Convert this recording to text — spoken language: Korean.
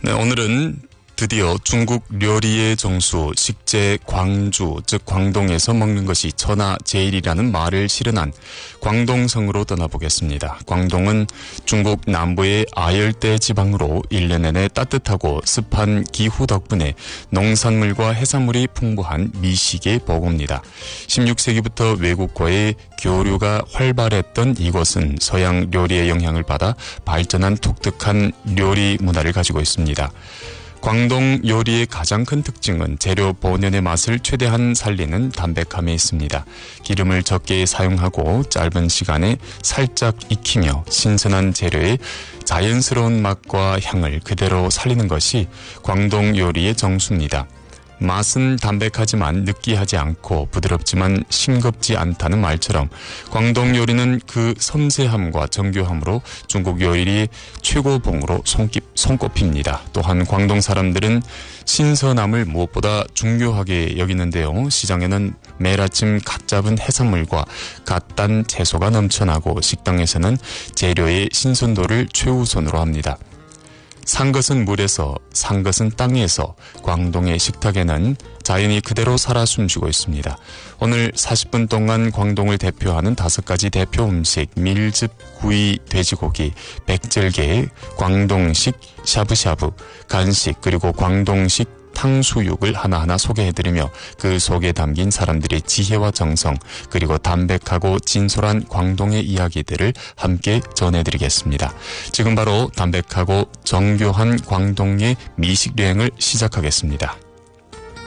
네, 오늘은 드디어 중국 요리의 정수 식재 광주, 즉 광동에서 먹는 것이 천하제일이라는 말을 실현한 광동성으로 떠나보겠습니다. 광동은 중국 남부의 아열대 지방으로 1년 내내 따뜻하고 습한 기후 덕분에 농산물과 해산물이 풍부한 미식의 보고입니다. 16세기부터 외국과의 교류가 활발했던 이곳은 서양 요리의 영향을 받아 발전한 독특한 요리 문화를 가지고 있습니다. 광동 요리의 가장 큰 특징은 재료 본연의 맛을 최대한 살리는 담백함에 있습니다. 기름을 적게 사용하고 짧은 시간에 살짝 익히며 신선한 재료의 자연스러운 맛과 향을 그대로 살리는 것이 광동 요리의 정수입니다. 맛은 담백하지만 느끼하지 않고 부드럽지만 싱겁지 않다는 말처럼 광동 요리는 그 섬세함과 정교함으로 중국 요리의 최고봉으로 손꼽힙니다. 또한 광동 사람들은 신선함을 무엇보다 중요하게 여기는데요. 시장에는 매일 아침 갓 잡은 해산물과 갓 딴 채소가 넘쳐나고 식당에서는 재료의 신선도를 최우선으로 합니다. 산 것은 물에서, 산 것은 땅에서 광동의 식탁에는 자연이 그대로 살아 숨쉬고 있습니다. 오늘 40분 동안 광동을 대표하는 5가지 대표 음식, 밀즙, 구이, 돼지고기, 백절개, 광동식, 샤브샤브, 간식, 그리고 광동식 탕수육을 하나하나 소개해드리며 그 속에 담긴 사람들의 지혜와 정성 그리고 담백하고 진솔한 광동의 이야기들을 함께 전해드리겠습니다. 지금 바로 담백하고 정교한 광동의 미식 여행을 시작하겠습니다.